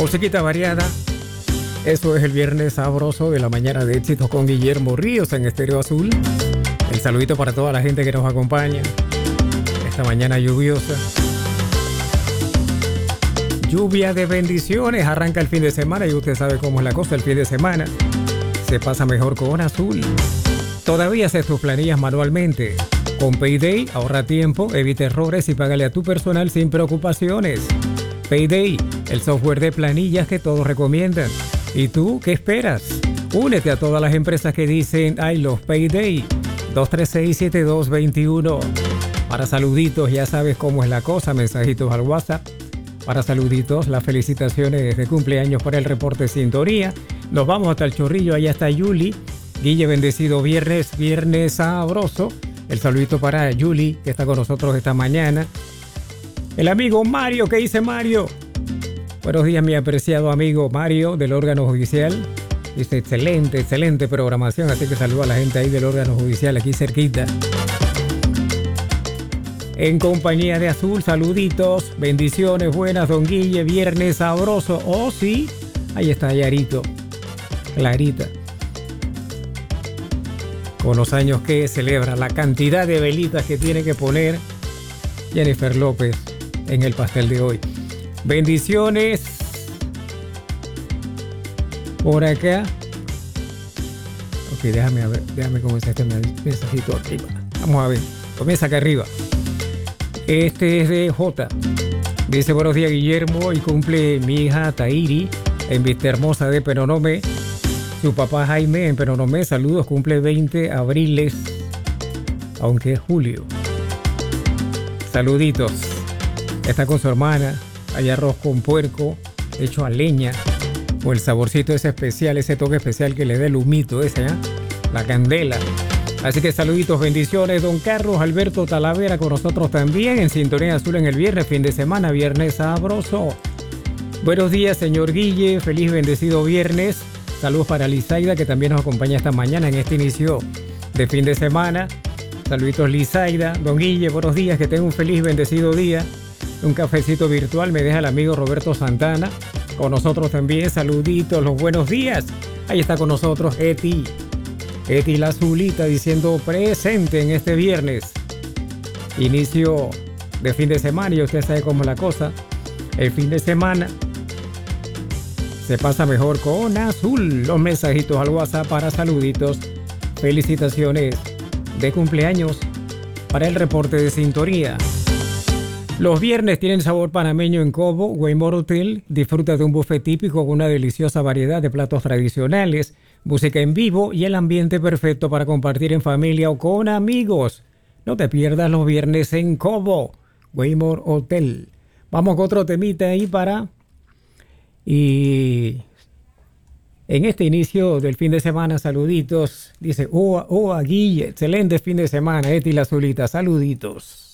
Musiquita variada. Eso es el viernes sabroso de la mañana de éxitos con Guillermo Ríos en Estéreo Azul. El saludito para toda la gente que nos acompaña esta mañana lluviosa. Lluvia de bendiciones. Arranca el fin de semana y usted sabe cómo es la cosa. El fin de semana se pasa mejor con Azul. Todavía haces tus planillas manualmente. Con Payday ahorra tiempo, evita errores y págale a tu personal sin preocupaciones. Payday, el software de planillas que todos recomiendan. ¿Y tú qué esperas? Únete a todas las empresas que dicen I love Payday. 236-7221. Para saluditos, ya sabes cómo es la cosa, mensajitos al WhatsApp. Para saluditos, las felicitaciones de cumpleaños para el reporte Sintonía. Nos vamos hasta el Chorrillo, allá está Yuli. Guille, bendecido viernes sabroso. El saludito para Yuli, que está con nosotros esta mañana. El amigo Mario, ¿qué dice Mario? Buenos días, mi apreciado amigo Mario del órgano judicial. Dice excelente programación, así que saludo a la gente ahí del órgano judicial aquí cerquita. En compañía de Azul, saluditos, bendiciones buenas, don Guille, viernes sabroso. Oh sí, ahí está Yarito, Clarita. Con los años que celebra, la cantidad de velitas que tiene que poner Jennifer López en el pastel de hoy. Bendiciones por acá. Ok, déjame comenzar este mensajito arriba. Vamos a ver, comienza acá arriba. Este es de J. Dice: buenos días, Guillermo, y cumple mi hija Tairi en Vista Hermosa de Penonomé. Su papá Jaime en Penonomé, saludos, cumple 20 abriles, aunque es julio. Saluditos. Está con su hermana, hay arroz con puerco, hecho a leña, o el saborcito ese especial, ese toque especial que le da el humito ese, ¿eh? La candela. Así que saluditos, bendiciones. Don Carlos Alberto Talavera con nosotros también en Sintonía Azul en el viernes, fin de semana, viernes sabroso. Buenos días, señor Guille, feliz bendecido viernes. Saludos para Lizaida, que también nos acompaña esta mañana en este inicio de fin de semana. Saluditos, Lizaida. Don Guille, buenos días, que tenga un feliz bendecido día. Un cafecito virtual me deja el amigo Roberto Santana. Con nosotros también, saluditos, los buenos días. Ahí está con nosotros Eti la Azulita diciendo presente en este viernes. Inicio de fin de semana y usted sabe cómo es la cosa. El fin de semana se pasa mejor con Azul. Los mensajitos al WhatsApp para saluditos. Felicitaciones de cumpleaños para el reporte de sintonía. Los viernes tienen sabor panameño en Cobo, Waymore Hotel. Disfruta de un buffet típico con una deliciosa variedad de platos tradicionales, música en vivo y el ambiente perfecto para compartir en familia o con amigos. No te pierdas los viernes en Cobo, Waymore Hotel. Vamos con otro temita ahí para... Y en este inicio del fin de semana, saluditos. Dice, Guille, excelente fin de semana, Eti la Azulita, saluditos.